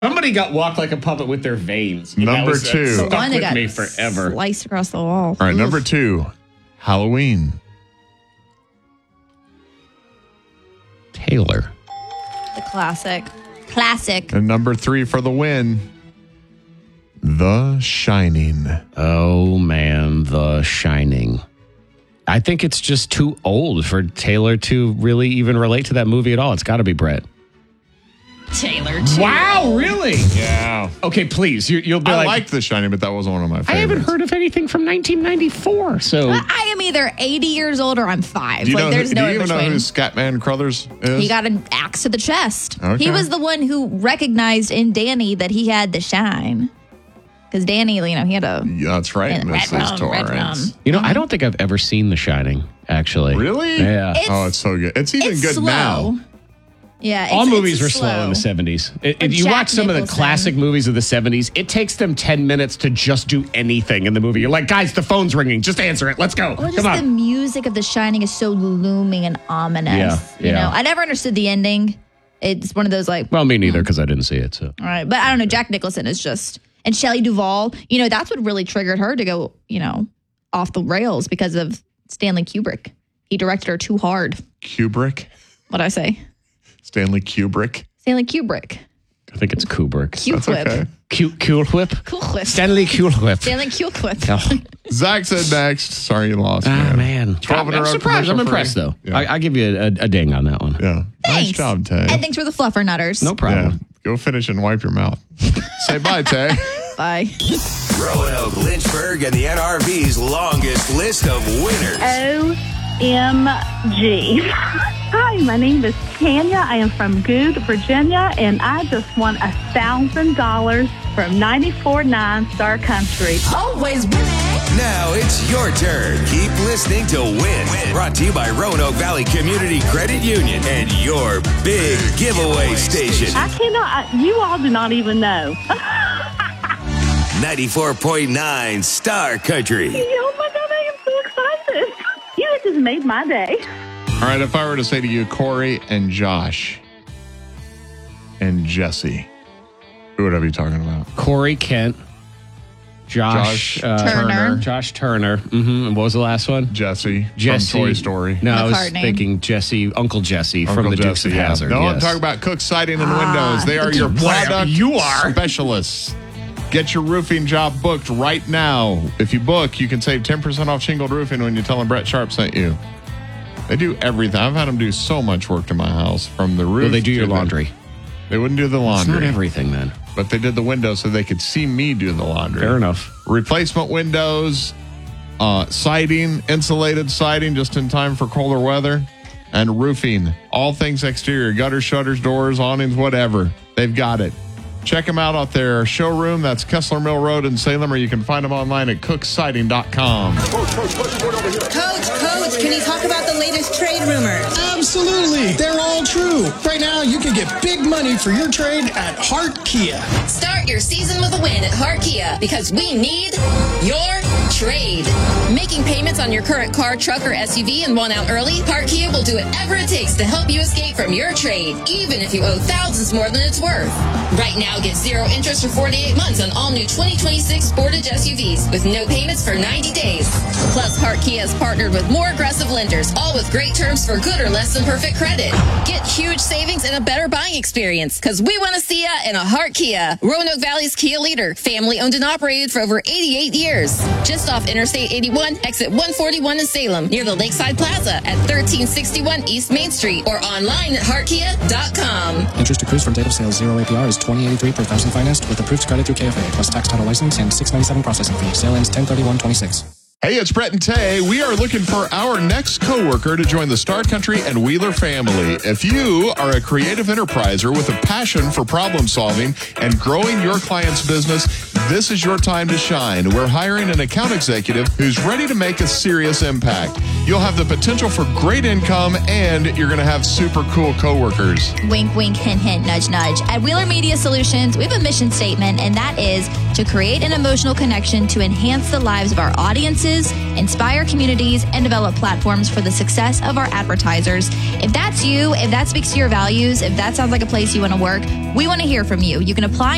Somebody got walked like a puppet with their veins. Number 2. Stuck The one that with got me forever. sliced across the wall. All right, number 2, Halloween. Taylor. The classic. Classic. And number 3 for the win, The Shining. Oh, man, The Shining. I think it's just too old for Taylor to really even relate to that movie at all. It's got to be Brett. Taylor, too. Wow, really? Yeah. Okay, please. You'll be I like, liked The Shining, but that wasn't one of my favorites. I haven't heard of anything from 1994. So I am either 80 years old or I'm 5. Do you, know there's who, no do you in even know between. who Scatman Crothers is? He got an axe to the chest. Okay. He was the one who recognized in Danny that he had the shine. Because Danny, he had a... Yeah, that's right. Red Mrs. rum, red Torrance. rum. I don't think I've ever seen The Shining, actually. Really? Yeah. It's so good. It's even good slow. now. Yeah. All it's movies were slow in the 70s. If you Jack watch some of the Nicholson. classic movies of the 70s, it takes them 10 minutes to just do anything in the movie. You're like, guys, the phone's ringing. Just answer it. Let's go. Well, just Come the on. music of The Shining is so looming and ominous. Yeah, You yeah. know, I never understood the ending. It's one of those Well, me neither, because I didn't see it. So all right. But I don't know. Jack Nicholson is just, and Shelley Duvall, that's what really triggered her to go, off the rails because of Stanley Kubrick. He directed her too hard. Kubrick? What'd I say? Stanley Kubrick? Stanley Kubrick. I think it's Kubrick. That's Q-Whip. okay. Cool Whip? Cool Whip. Stanley Cool Whip. Stanley Q-Whip. Oh, Zach said next. Sorry you lost, man. 12 in a I'm row surprised. I'm commercial impressed, free. though. Yeah. I give you a ding on that one. Yeah. Nice Thanks. job, Tay. And thanks for the fluffer nutters. No problem. Yeah. Go finish and wipe your mouth. Say bye, Tay. Bye. Roanoke, Lynchburg, and the NRV's longest list of winners. OMG. Hi, my name is Tanya. I am from Good, Virginia, and I just won $1,000 from 94.9 Star Country. Always winning. Now it's your turn. Keep listening to Win. Brought to you by Roanoke Valley Community Credit Union and your big giveaway station. I cannot, you all do not even know. 94.9 Star Country. Oh my God, I am so excited. You just made my day. All right, if I were to say to you, Corey and Josh and Jesse, who would I be talking about? Corey Kent. Josh Turner. Josh Turner. Mm-hmm. And what was the last one? Jesse, Jesse. from Toy Story. No, I was McCartney. thinking Uncle Jesse from the Dukes of yeah. Hazzard. No, I'm yes. talking about Cook Siding and Windows. They are your whatever product you are. specialists. Get your roofing job booked right now. If you book, you can save 10% off shingled roofing when you tell them Brett Sharp sent you. They do everything. I've had them do so much work to my house, from the roof. Well, they do to your the- laundry. They wouldn't do the It's laundry. not everything, then. But they did the windows so they could see me do the laundry. Fair enough. Replacement windows, siding, insulated siding just in time for colder weather, and roofing. All things exterior, gutters, shutters, doors, awnings, whatever. They've got it. Check them out their showroom. That's Kessler Mill Road in Salem, or you can find them online at cooksiding.com. Coach, can you talk about the latest trade rumors? Absolutely. They're all true. Right now, you can get big money for your trade at Hart Kia. Start your season with a win at Hart Kia because we need your trade. Making payments on your current car, truck, or SUV and want out early? Hart Kia will do whatever it takes to help you escape from your trade, even if you owe thousands more than it's worth. Right now, get 0 interest for 48 months on all new 2026 Sportage SUVs with no payments for 90 days. Plus, Hart Kia has partnered with more aggressive lenders, all with great terms for good or less than perfect credit. Get huge savings and a better buying experience because we want to see ya in a Hart Kia. Roanoke Valley's Kia leader, family owned and operated for over 88 years. Just off Interstate 81, exit 141 in Salem, near the Lakeside Plaza at 1361 East Main Street, or online at heartkia.com. Interest accrues from date of sale. 0 APR is $20.83 per thousand financed with approved credit through KFA plus tax, title, license, and $697 processing fee. Sale ends 10/31/26. Hey, it's Brett and Tay. We are looking for our next coworker to join the Star Country and Wheeler family. If you are a creative enterpriser with a passion for problem solving and growing your client's business, this is your time to shine. We're hiring an account executive who's ready to make a serious impact. You'll have the potential for great income, and you're going to have super cool coworkers. Wink, wink, hint, hint, nudge, nudge. At Wheeler Media Solutions, we have a mission statement, and that is to create an emotional connection to enhance the lives of our audiences, inspire communities, and develop platforms for the success of our advertisers. If that's you, if that speaks to your values, if that sounds like a place you want to work, we want to hear from you. You can apply